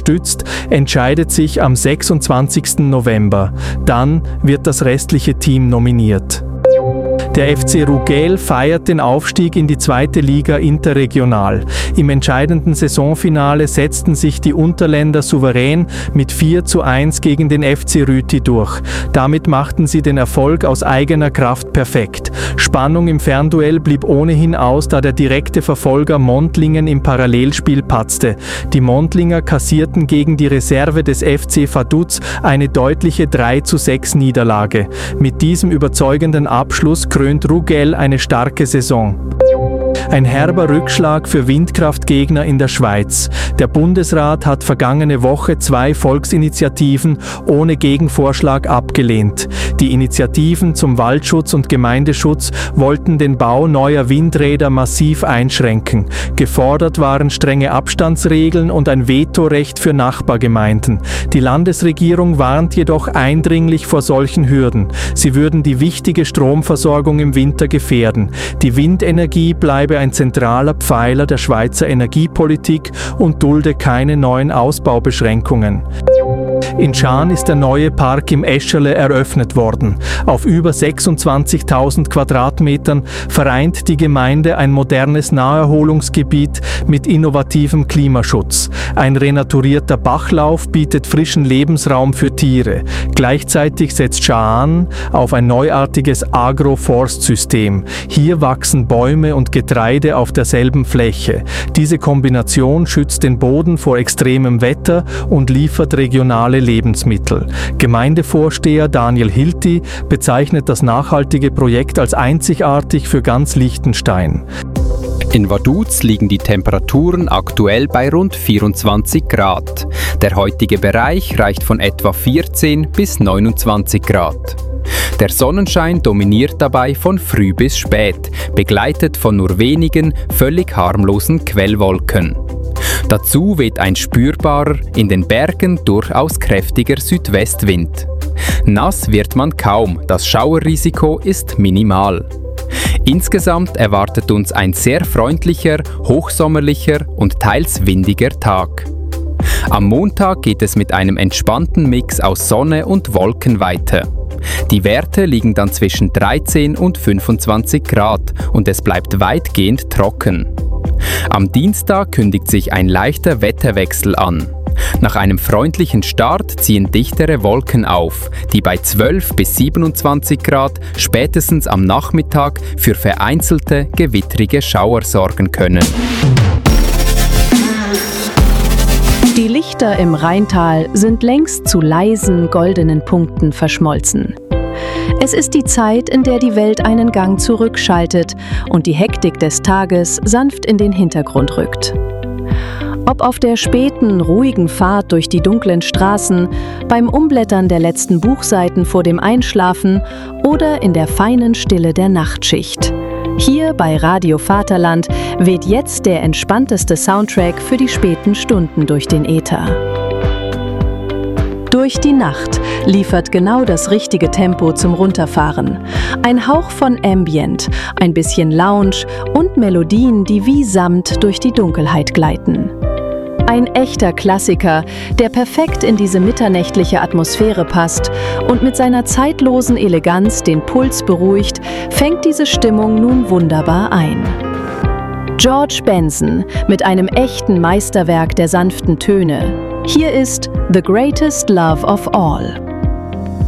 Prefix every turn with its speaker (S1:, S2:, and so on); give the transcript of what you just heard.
S1: unterstützt, entscheidet sich am 26. November. Dann wird das restliche Team nominiert. Der FC Ruggell feiert den Aufstieg in die 2. Liga interregional. Im entscheidenden Saisonfinale setzten sich die Unterländer souverän mit 4:1 gegen den FC Rüti durch. Damit machten sie den Erfolg aus eigener Kraft perfekt. Spannung im Fernduell blieb ohnehin aus, da der direkte Verfolger Mondlingen im Parallelspiel patzte. Die Mondlinger kassierten gegen die Reserve des FC Vaduz eine deutliche 3:6 Niederlage. Mit diesem überzeugenden Abschluss krönt Ruggell eine starke Saison. Ein herber Rückschlag für Windkraftgegner in der Schweiz. Der Bundesrat hat vergangene Woche 2 Volksinitiativen ohne Gegenvorschlag abgelehnt. Die Initiativen zum Waldschutz und Gemeindeschutz wollten den Bau neuer Windräder massiv einschränken. Gefordert waren strenge Abstandsregeln und ein Vetorecht für Nachbargemeinden. Die Landesregierung warnt jedoch eindringlich vor solchen Hürden. Sie würden die wichtige Stromversorgung im Winter gefährden. Die Windenergie bleibe ein zentraler Pfeiler der Schweizer Energiepolitik und dulde keine neuen Ausbaubeschränkungen. In Schaan ist der neue Park im Escherle eröffnet worden. Auf über 26.000 Quadratmetern vereint die Gemeinde ein modernes Naherholungsgebiet mit innovativem Klimaschutz. Ein renaturierter Bachlauf bietet frischen Lebensraum für Tiere. Gleichzeitig setzt Schaan auf ein neuartiges Agroforstsystem. Hier wachsen Bäume und Getreide auf derselben Fläche. Diese Kombination schützt den Boden vor extremem Wetter und liefert regionale Lebensmittel. Gemeindevorsteher Daniel Hilti bezeichnet das nachhaltige Projekt als einzigartig für ganz Liechtenstein.
S2: In Vaduz liegen die Temperaturen aktuell bei rund 24 Grad. Der heutige Bereich reicht von etwa 14 bis 29 Grad. Der Sonnenschein dominiert dabei von früh bis spät, begleitet von nur wenigen, völlig harmlosen Quellwolken. Dazu weht ein spürbarer, in den Bergen durchaus kräftiger Südwestwind. Nass wird man kaum, das Schauerrisiko ist minimal. Insgesamt erwartet uns ein sehr freundlicher, hochsommerlicher und teils windiger Tag. Am Montag geht es mit einem entspannten Mix aus Sonne und Wolken weiter. Die Werte liegen dann zwischen 13 und 25 Grad und es bleibt weitgehend trocken. Am Dienstag kündigt sich ein leichter Wetterwechsel an. Nach einem freundlichen Start ziehen dichtere Wolken auf, die bei 12 bis 27 Grad spätestens am Nachmittag für vereinzelte, gewittrige Schauer sorgen können.
S3: Die Lichter im Rheintal sind längst zu leisen, goldenen Punkten verschmolzen. Es ist die Zeit, in der die Welt einen Gang zurückschaltet und die Hektik des Tages sanft in den Hintergrund rückt. Ob auf der späten, ruhigen Fahrt durch die dunklen Straßen, beim Umblättern der letzten Buchseiten vor dem Einschlafen oder in der feinen Stille der Nachtschicht. Hier bei Radio Vaterland weht jetzt der entspannteste Soundtrack für die späten Stunden durch den Äther. Durch die Nacht liefert genau das richtige Tempo zum Runterfahren. Ein Hauch von Ambient, ein bisschen Lounge und Melodien, die wie Samt durch die Dunkelheit gleiten. Ein echter Klassiker, der perfekt in diese mitternächtliche Atmosphäre passt und mit seiner zeitlosen Eleganz den Puls beruhigt, fängt diese Stimmung nun wunderbar ein. George Benson mit einem echten Meisterwerk der sanften Töne. Hier ist The Greatest Love of All.